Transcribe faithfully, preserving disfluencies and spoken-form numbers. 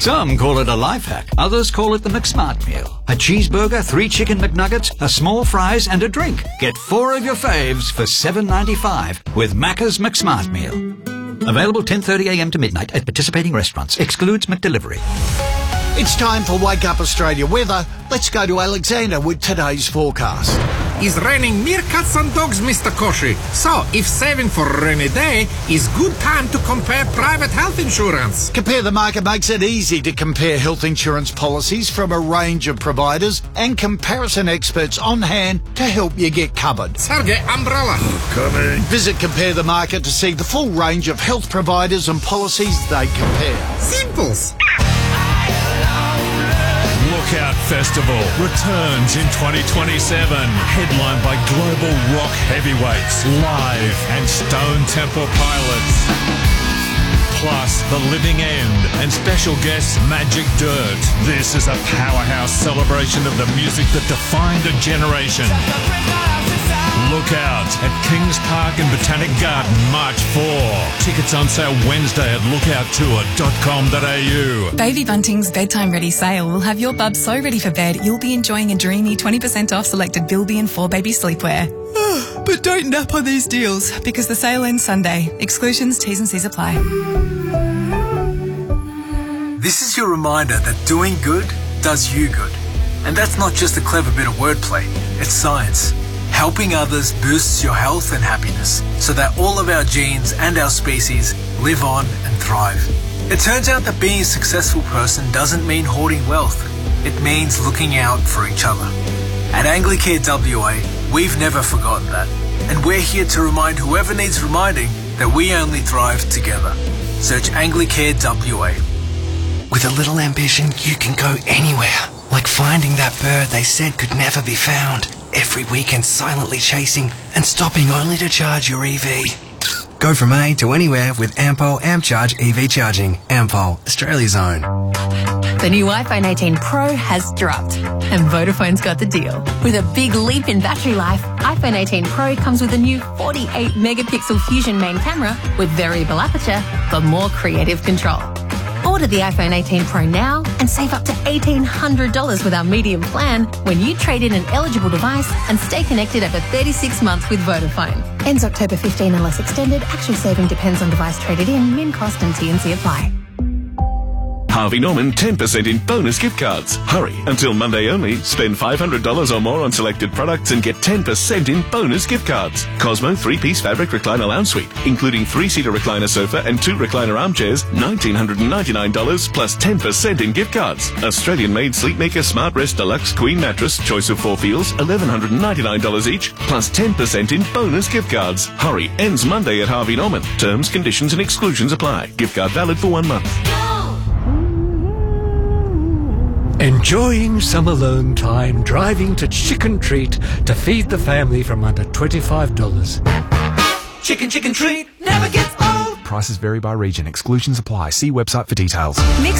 Some call it a life hack. Others call it the McSmart meal. A cheeseburger, three chicken McNuggets, a small fries and a drink. Get four of your faves for seven ninety-five with Macca's McSmart meal. Available ten thirty a m to midnight at participating restaurants. Excludes McDelivery. It's time for Wake Up Australia weather. Let's go to Alexander with today's forecast. It's raining meerkats and dogs, Mister Koshi. So, if saving for a rainy day is good time to compare private health insurance. Compare the Market makes it easy to compare health insurance policies from a range of providers and comparison experts on hand to help you get covered. Sergey, umbrella. Coming. Visit Compare the Market to see the full range of health providers and policies they compare. Simples. Lookout Festival returns in twenty twenty-seven, headlined by global rock heavyweights, Live and Stone Temple Pilots. Plus, The Living End and special guests Magic Dirt. This is a powerhouse celebration of the music that defined a generation. Look out at Kings Park and Botanic Garden, March fourth. Tickets on sale Wednesday at lookout tour dot com dot a u. Baby Bunting's Bedtime Ready sale will have your bub so ready for bed you'll be enjoying a dreamy twenty percent off selected Bilby and four baby sleepwear. But don't nap on these deals because the sale ends Sunday. Exclusions, T's and C's apply. This is your reminder that doing good does you good. And that's not just a clever bit of wordplay, it's science. Helping others boosts your health and happiness so that all of our genes and our species live on and thrive. It turns out that being a successful person doesn't mean hoarding wealth. It means looking out for each other. At Anglicare W A, we've never forgotten that. And we're here to remind whoever needs reminding that we only thrive together. Search Anglicare W A. With a little ambition, you can go anywhere. Like finding that bird they said could never be found. Every weekend silently chasing and stopping only to charge your E V. Go from A to anywhere with Ampol AmpCharge E V charging. Ampol, Australia's own. The new iPhone eighteen Pro has dropped, and Vodafone's got the deal. With a big leap in battery life, iPhone eighteen Pro comes with a new forty-eight megapixel Fusion main camera with variable aperture for more creative control. Order the iPhone eighteen Pro now and save up to eighteen hundred dollars with our medium plan when you trade in an eligible device and stay connected over thirty-six months with Vodafone. Ends October fifteenth unless extended. Actual saving depends on device traded in. Min cost and T and C apply. Harvey Norman ten percent in bonus gift cards. Hurry, until Monday only. Spend five hundred dollars or more on selected products and get ten percent in bonus gift cards. Cosmo three-piece fabric recliner lounge suite, including three-seater recliner sofa and two recliner armchairs, one thousand nine hundred ninety-nine dollars plus ten percent in gift cards. Australian-made Sleepmaker Smart Rest Deluxe Queen Mattress, choice of four feels, one thousand one hundred ninety-nine dollars each, plus ten percent in bonus gift cards. Hurry, ends Monday at Harvey Norman. Terms, conditions and exclusions apply. Gift card valid for one month. Enjoying some alone time, driving to Chicken Treat to feed the family from under twenty-five dollars. Chicken, chicken treat never gets old. Prices vary by region. Exclusions apply. See website for details. Mix